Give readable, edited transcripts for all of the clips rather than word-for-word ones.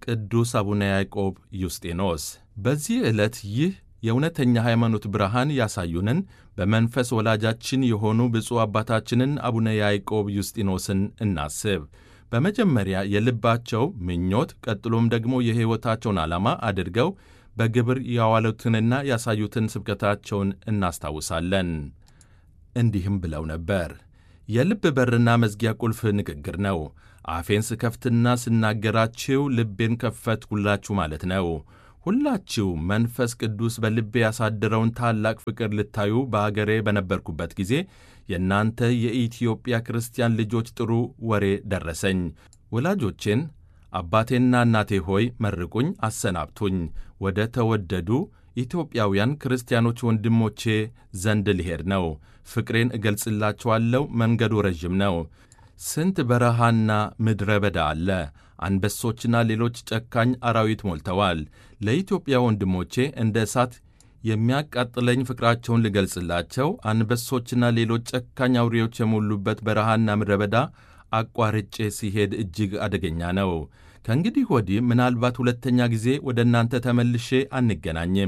ቅዱስ አቡነ ያዕቆብ ዩስጢኖስ። በዚህ ዕለት ይህ የእውነተኛ ሃይማኖት ብርሃን ያሳዩንን በመንፈስ ወላጃችን የሆኑ ብፁዕ አባታችንን አቡነ ያዕቆብ ዩስጢኖስን እናስብ። በመጀመሪያ የልባቸው ምኞት ቀጥሎም ደግሞ የሕይወታቸውን ዓላማ አድርገው በግብር ያዋሉትንና ያሳዩትን ስብከታቸውን እናስታውሳለን። እንዲህም ብለው ነበር። የልብ በርና መዝጊያ ቁልፍ ንግግር ነው። አፌን ስከፍትና ስናገራችሁ ልቤን ከፈትኩላችሁ ማለት ነው። ሁላችሁ መንፈስ ቅዱስ በልቤ ያሳደረውን ታላቅ ፍቅር ልታዩ በአገሬ በነበርኩበት ጊዜ የእናንተ የኢትዮጵያ ክርስቲያን ልጆች ጥሩ ወሬ ደረሰኝ። ወላጆቼን አባቴና እናቴ ሆይ መርቁኝ፣ አሰናብቱኝ። ወደ ተወደዱ ኢትዮጵያውያን ክርስቲያኖች ወንድሞቼ ዘንድ ልሄድ ነው። ፍቅሬን እገልጽላችኋለሁ። መንገዱ ረዥም ነው። ስንት በረሃና ምድረ በዳ አለ። አንበሶችና ሌሎች ጨካኝ አራዊት ሞልተዋል። ለኢትዮጵያ ወንድሞቼ እንደ እሳት የሚያቃጥለኝ ፍቅራቸውን ልገልጽላቸው አንበሶችና ሌሎች ጨካኝ አውሬዎች የሞሉበት በረሃና ምድረ በዳ አቋርጬ ሲሄድ እጅግ አደገኛ ነው። ከእንግዲህ ወዲህ ምናልባት ሁለተኛ ጊዜ ወደ እናንተ ተመልሼ አንገናኝም፣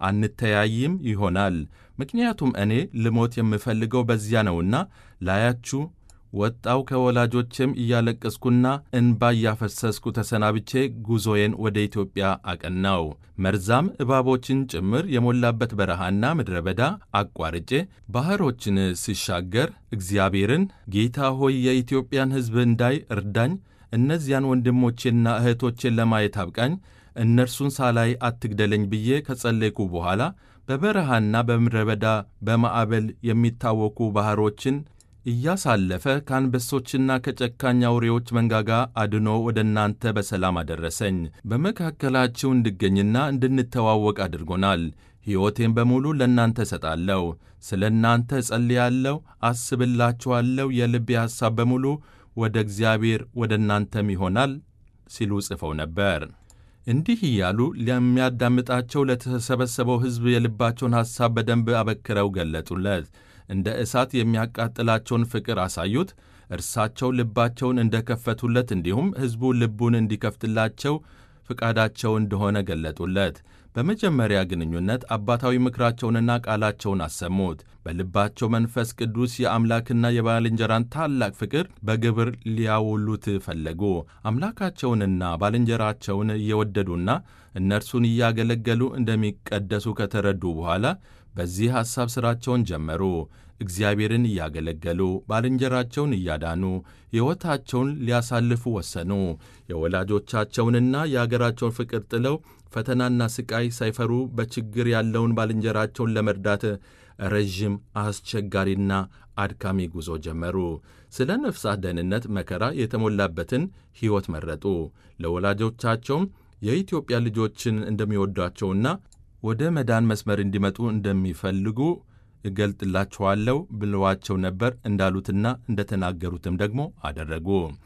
አንተያይም ይሆናል። ምክንያቱም እኔ ልሞት የምፈልገው በዚያ ነውና ላያችሁ ወጣው። ከወላጆቼም እያለቀስኩና እንባ እያፈሰስኩ ተሰናብቼ ጉዞዬን ወደ ኢትዮጵያ አቀናው። መርዛም እባቦችን ጭምር የሞላበት በረሃና ምድረ በዳ አቋርጬ ባሕሮችን ሲሻገር እግዚአብሔርን ጌታ ሆይ የኢትዮጵያን ሕዝብ እንዳይ እርዳኝ፣ እነዚያን ወንድሞቼና እህቶቼን ለማየት አብቃኝ፣ እነርሱን ሳላይ አትግደለኝ ብዬ ከጸለይኩ በኋላ በበረሃና በምድረ በዳ በማዕበል የሚታወኩ ባሕሮችን እያሳለፈ ከአንበሶችና ከጨካኝ አውሬዎች መንጋጋ አድኖ ወደ እናንተ በሰላም አደረሰኝ። በመካከላችሁ እንድገኝና እንድንተዋወቅ አድርጎናል። ሕይወቴን በሙሉ ለእናንተ እሰጣለሁ። ስለ እናንተ እጸልያለሁ፣ አስብላችኋለሁ። የልቤ ሐሳብ በሙሉ ወደ እግዚአብሔር ወደ እናንተም ይሆናል ሲሉ ጽፈው ነበር። እንዲህ እያሉ ለሚያዳምጣቸው ለተሰበሰበው ሕዝብ የልባቸውን ሐሳብ በደንብ አበክረው ገለጡለት። እንደ እሳት የሚያቃጥላቸውን ፍቅር አሳዩት። እርሳቸው ልባቸውን እንደ ከፈቱለት እንዲሁም ሕዝቡ ልቡን እንዲከፍትላቸው ፍቃዳቸው እንደሆነ ገለጡለት። በመጀመሪያ ግንኙነት አባታዊ ምክራቸውንና ቃላቸውን አሰሙት። በልባቸው መንፈስ ቅዱስ የአምላክና የባልንጀራን ታላቅ ፍቅር በግብር ሊያውሉት ፈለጉ። አምላካቸውንና ባልንጀራቸውን እየወደዱና እነርሱን እያገለገሉ እንደሚቀደሱ ከተረዱ በኋላ በዚህ ሐሳብ ሥራቸውን ጀመሩ። እግዚአብሔርን እያገለገሉ ባልንጀራቸውን እያዳኑ ሕይወታቸውን ሊያሳልፉ ወሰኑ። የወላጆቻቸውንና የአገራቸውን ፍቅር ጥለው ፈተናና ሥቃይ ሳይፈሩ በችግር ያለውን ባልንጀራቸውን ለመርዳት ረዥም አስቸጋሪና አድካሚ ጉዞ ጀመሩ። ስለ ነፍሳት ደህንነት መከራ የተሞላበትን ሕይወት መረጡ። ለወላጆቻቸውም የኢትዮጵያ ልጆችን እንደሚወዷቸውና ወደ መዳን መስመር እንዲመጡ እንደሚፈልጉ እገልጥላችኋለሁ ብለዋቸው ነበር። እንዳሉትና እንደተናገሩትም ደግሞ አደረጉ።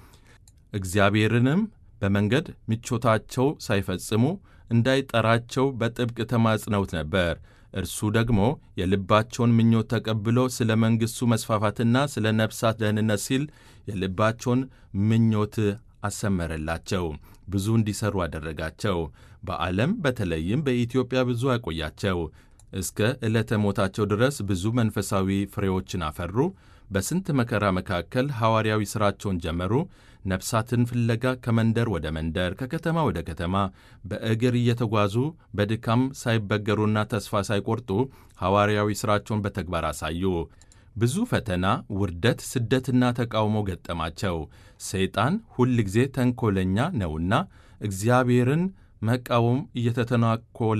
እግዚአብሔርንም በመንገድ ምቾታቸው ሳይፈጽሙ እንዳይጠራቸው በጥብቅ ተማጽነውት ነበር። እርሱ ደግሞ የልባቸውን ምኞት ተቀብሎ ስለ መንግሥቱ መስፋፋትና ስለ ነፍሳት ደህንነት ሲል የልባቸውን ምኞት አሰመረላቸው። ብዙ እንዲሠሩ አደረጋቸው። በዓለም በተለይም በኢትዮጵያ ብዙ አቆያቸው። እስከ ዕለተ ሞታቸው ድረስ ብዙ መንፈሳዊ ፍሬዎችን አፈሩ። በስንት መከራ መካከል ሐዋርያዊ ሥራቸውን ጀመሩ። ነፍሳትን ፍለጋ ከመንደር ወደ መንደር፣ ከከተማ ወደ ከተማ በእግር እየተጓዙ በድካም ሳይበገሩና ተስፋ ሳይቆርጡ ሐዋርያዊ ሥራቸውን በተግባር አሳዩ። ብዙ ፈተና፣ ውርደት፣ ስደትና ተቃውሞ ገጠማቸው። ሰይጣን ሁል ጊዜ ተንኰለኛ ነውና እግዚአብሔርን መቃወም እየተተናኰለ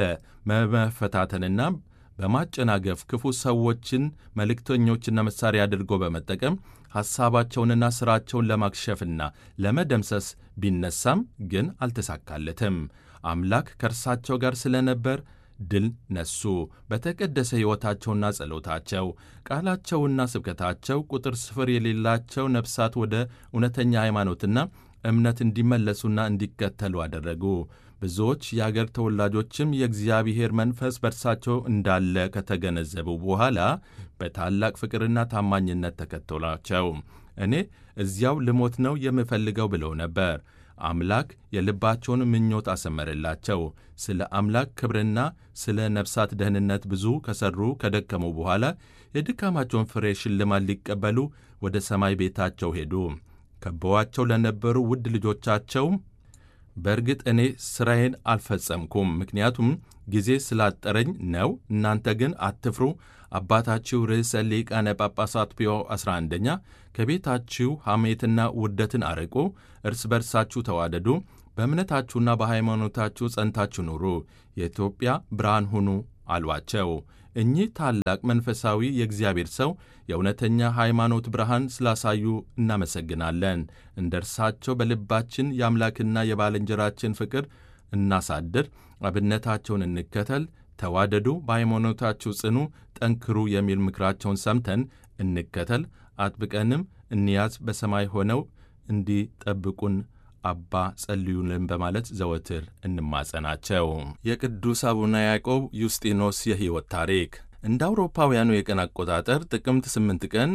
በመፈታተንና በማጨናገፍ ክፉ ሰዎችን መልእክተኞችና መሣሪያ አድርጎ በመጠቀም ሐሳባቸውንና ሥራቸውን ለማክሸፍና ለመደምሰስ ቢነሳም ግን አልተሳካለትም። አምላክ ከእርሳቸው ጋር ስለ ነበር ድል ነሱ። በተቀደሰ ሕይወታቸውና ጸሎታቸው፣ ቃላቸውና ስብከታቸው ቁጥር ስፍር የሌላቸው ነፍሳት ወደ እውነተኛ ሃይማኖትና እምነት እንዲመለሱና እንዲከተሉ አደረጉ። ብዙዎች የአገር ተወላጆችም የእግዚአብሔር መንፈስ በእርሳቸው እንዳለ ከተገነዘቡ በኋላ በታላቅ ፍቅርና ታማኝነት ተከተሏቸው። እኔ እዚያው ልሞት ነው የምፈልገው ብለው ነበር። አምላክ የልባቸውን ምኞት አሰመረላቸው። ስለ አምላክ ክብርና ስለ ነፍሳት ደህንነት ብዙ ከሠሩ ከደከሙ በኋላ የድካማቸውን ፍሬ ሽልማት ሊቀበሉ ወደ ሰማይ ቤታቸው ሄዱ። ከበዋቸው ለነበሩ ውድ ልጆቻቸው በእርግጥ እኔ ሥራዬን አልፈጸምኩም፣ ምክንያቱም ጊዜ ስላጠረኝ ነው። እናንተ ግን አትፍሩ። አባታችሁ ርዕሰ ሊቃነ ጳጳሳት ፒዮ 11ኛ ከቤታችሁ ሐሜትና ውርደትን አርቁ፣ እርስ በርሳችሁ ተዋደዱ፣ በእምነታችሁና በሃይማኖታችሁ ጸንታችሁ ኑሩ፣ የኢትዮጵያ ብርሃን ሁኑ አሏቸው። እኚህ ታላቅ መንፈሳዊ የእግዚአብሔር ሰው የእውነተኛ ሃይማኖት ብርሃን ስላሳዩ እናመሰግናለን። እንደ እርሳቸው በልባችን የአምላክና የባልንጀራችን ፍቅር እናሳድር፣ አብነታቸውን እንከተል፣ ተዋደዱ፣ በሃይማኖታችሁ ጽኑ፣ ጠንክሩ የሚል ምክራቸውን ሰምተን እንከተል፣ አጥብቀንም እንያዝ። በሰማይ ሆነው እንዲጠብቁን አባ ጸልዩልን በማለት ዘወትር እንማጸናቸው። የቅዱስ አቡነ ያዕቆብ ዩስጢኖስ የሕይወት ታሪክ እንደ አውሮፓውያኑ የቀን አቆጣጠር ጥቅምት 8 ቀን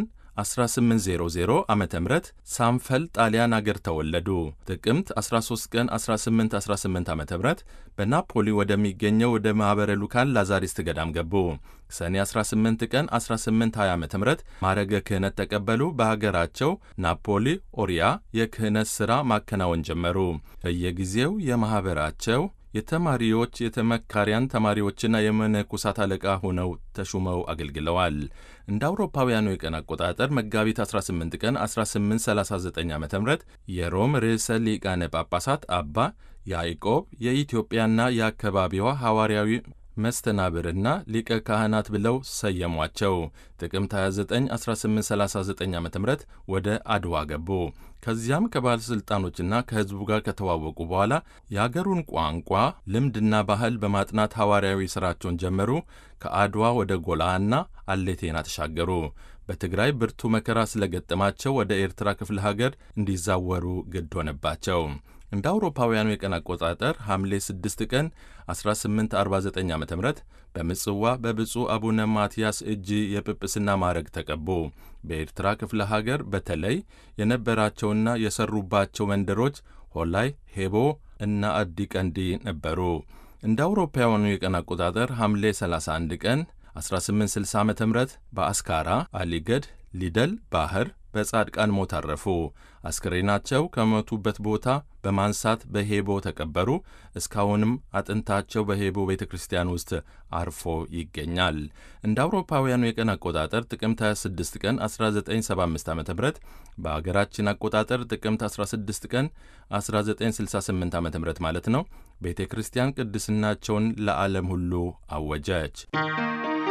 1800 ዓመተ ምህረት ሳንፈል ጣሊያን አገር ተወለዱ። ጥቅምት 13 ቀን 1818 ዓመተ ምህረት በናፖሊ ወደሚገኘው ወደ ማኅበረ ሉካን ላዛሪስት ገዳም ገቡ። ሰኔ 18 ቀን 1820 ዓመተ ምህረት ማዕረገ ክህነት ተቀበሉ። በሀገራቸው ናፖሊ ኦሪያ የክህነት ሥራ ማከናወን ጀመሩ። በየጊዜው የማኅበራቸው የተማሪዎች የተመካሪያን ተማሪዎችና የመነኮሳት አለቃ ሆነው ተሹመው አገልግለዋል። እንደ አውሮፓውያኑ የቀን አቆጣጠር መጋቢት 18 ቀን 1839 ዓ.ም የሮም ርዕሰ ሊቃነ ጳጳሳት አባ ያዕቆብ የኢትዮጵያና የአካባቢዋ ሐዋርያዊ መስተናብርና ሊቀ ካህናት ብለው ሰየሟቸው። ጥቅምት 29 1839 ዓ.ም ወደ አድዋ ገቡ። ከዚያም ከባለሥልጣኖችና ከሕዝቡ ጋር ከተዋወቁ በኋላ የአገሩን ቋንቋ ልምድና ባህል በማጥናት ሐዋርያዊ ሥራቸውን ጀመሩ። ከአድዋ ወደ ጎላና አሌቴና ተሻገሩ። በትግራይ ብርቱ መከራ ስለገጠማቸው ወደ ኤርትራ ክፍለ ሀገር እንዲዛወሩ ግድ ሆነባቸው። እንደ አውሮፓውያኑ የቀን አቆጣጠር ሐምሌ 6 ቀን 1849 ዓ.ም በምጽዋ በብፁዕ አቡነ ማትያስ እጅ የጵጵስና ማዕረግ ተቀቡ። በኤርትራ ክፍለ ሀገር በተለይ የነበራቸውና የሰሩባቸው መንደሮች ሆላይ፣ ሄቦ እና አዲ ቀንዲ ነበሩ። እንደ አውሮፓውያኑ የቀን አቆጣጠር ሐምሌ 31 ቀን 1860 ዓ.ም በአስካራ አሊገድ ሊደል ባህር በጻድቃን ሞት አረፉ። አስክሬናቸው ከሞቱበት ቦታ በማንሳት በሄቦ ተቀበሩ። እስካሁንም አጥንታቸው በሄቦ ቤተ ክርስቲያን ውስጥ አርፎ ይገኛል። እንደ አውሮፓውያኑ የቀን አቆጣጠር ጥቅምት 26 ቀን 1975 ዓ.ም በአገራችን አቆጣጠር ጥቅምት 16 ቀን 1968 ዓ.ም ማለት ነው፣ ቤተ ክርስቲያን ቅድስናቸውን ለዓለም ሁሉ አወጀች።